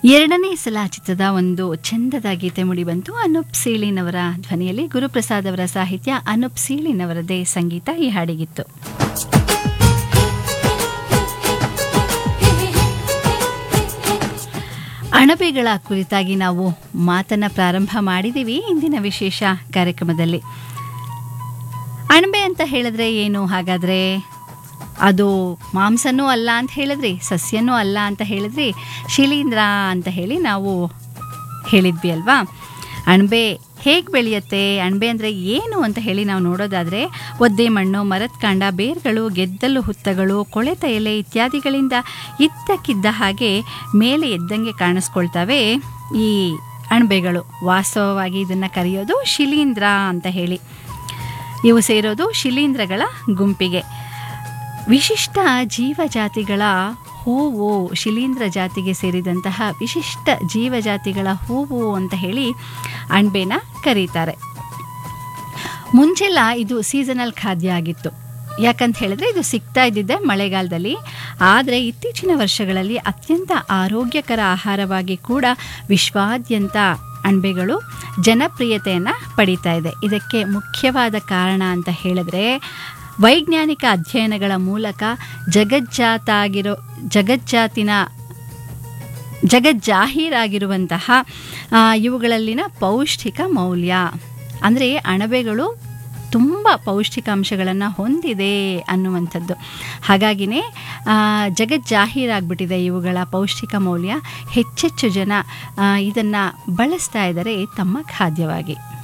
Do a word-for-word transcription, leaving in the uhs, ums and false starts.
ಎರಡನೇ ಸಲ ಚಿತ್ರದ ಒಂದು ಚಂದದ ಗೀತೆ ಮೂಡಿಬಂತು. ಅನೂಪ್ ಸೀಳಿನವರ ಧ್ವನಿಯಲ್ಲಿ, ಗುರುಪ್ರಸಾದ್ ಅವರ ಸಾಹಿತ್ಯ, ಅನೂಪ್ ಸೀಳಿನವರದೇ ಸಂಗೀತ ಈ ಹಾಡಿಗಿತ್ತು. ಅಣಬೆಗಳ ಕುರಿತಾಗಿ ನಾವು ಮಾತನ್ನ ಪ್ರಾರಂಭ ಮಾಡಿದ್ದೀವಿ ಇಂದಿನ ವಿಶೇಷ ಕಾರ್ಯಕ್ರಮದಲ್ಲಿ. ಅಣಬೆ ಅಂತ ಹೇಳಿದ್ರೆ ಏನು ಹಾಗಾದ್ರೆ? ಅದು ಮಾಂಸನೂ ಅಲ್ಲ ಅಂತ ಹೇಳಿದ್ರಿ, ಸಸ್ಯನೂ ಅಲ್ಲ ಅಂತ ಹೇಳಿದ್ರಿ, ಶಿಲೀಂಧ್ರ ಅಂತ ಹೇಳಿ ನಾವು ಹೇಳಿದ್ವಿ ಅಲ್ವಾ. ಅಣಬೆ ಹೇಗೆ ಬೆಳೆಯುತ್ತೆ, ಅಣಬೆ ಅಂದರೆ ಏನು ಅಂತ ಹೇಳಿ ನಾವು ನೋಡೋದಾದರೆ, ಒದ್ದೆ ಮಣ್ಣು, ಮರದ ಕಾಂಡ, ಬೇರ್ಗಳು, ಗೆದ್ದಲು ಹುತ್ತಗಳು, ಕೊಳೆತ ಎಲೆ ಇತ್ಯಾದಿಗಳಿಂದ ಇದ್ದಕ್ಕಿದ್ದ ಹಾಗೆ ಮೇಲೆ ಎದ್ದಂಗೆ ಕಾಣಿಸ್ಕೊಳ್ತವೆ ಈ ಅಣಬೆಗಳು. ವಾಸ್ತವವಾಗಿ ಇದನ್ನು ಕರೆಯೋದು ಶಿಲೀಂಧ್ರ ಅಂತ ಹೇಳಿ. ಇವು ಸೇರೋದು ಶಿಲೀಂಧ್ರಗಳ ಗುಂಪಿಗೆ. ವಿಶಿಷ್ಟ ಜೀವಜಾತಿಗಳ ಹೂವು, ಶಿಲೀಂಧ್ರ ಜಾತಿಗೆ ಸೇರಿದಂತಹ ವಿಶಿಷ್ಟ ಜೀವಜಾತಿಗಳ ಹೂವು ಅಂತ ಹೇಳಿ ಅಣಬೆನ ಕರೀತಾರೆ. ಮುಂಚೆಲ್ಲ ಇದು ಸೀಸನಲ್ ಖಾದ್ಯ ಆಗಿತ್ತು. ಯಾಕಂತ ಹೇಳಿದ್ರೆ ಇದು ಸಿಗ್ತಾ ಇದ್ದಿದ್ದೆ ಮಳೆಗಾಲದಲ್ಲಿ. ಆದರೆ ಇತ್ತೀಚಿನ ವರ್ಷಗಳಲ್ಲಿ ಅತ್ಯಂತ ಆರೋಗ್ಯಕರ ಆಹಾರವಾಗಿ ಕೂಡ ವಿಶ್ವಾದ್ಯಂತ ಅಣಬೆಗಳು ಜನಪ್ರಿಯತೆಯನ್ನು ಪಡೀತಾ ಇದೆ. ಇದಕ್ಕೆ ಮುಖ್ಯವಾದ ಕಾರಣ ಅಂತ ಹೇಳಿದ್ರೆ, ವೈಜ್ಞಾನಿಕ ಅಧ್ಯಯನಗಳ ಮೂಲಕ ಜಗಜ್ಜಾತಾಗಿರೋ ಜಗಜ್ಜಾತಿನ ಜಗಜ್ಜಾಹೀರಾಗಿರುವಂತಹ ಇವುಗಳಲ್ಲಿನ ಪೌಷ್ಟಿಕ ಮೌಲ್ಯ. ಅಂದರೆ ಅಣಬೆಗಳು ತುಂಬ ಪೌಷ್ಟಿಕಾಂಶಗಳನ್ನು ಹೊಂದಿದೆ ಅನ್ನುವಂಥದ್ದು. ಹಾಗಾಗಿನೇ ಜಗಜ್ಜಾಹೀರಾಗ್ಬಿಟ್ಟಿದೆ ಇವುಗಳ ಪೌಷ್ಟಿಕ ಮೌಲ್ಯ. ಹೆಚ್ಚೆಚ್ಚು ಜನ ಇದನ್ನು ಬಳಸ್ತಾ ಇದ್ದಾರೆ ತಮ್ಮ ಖಾದ್ಯವಾಗಿ.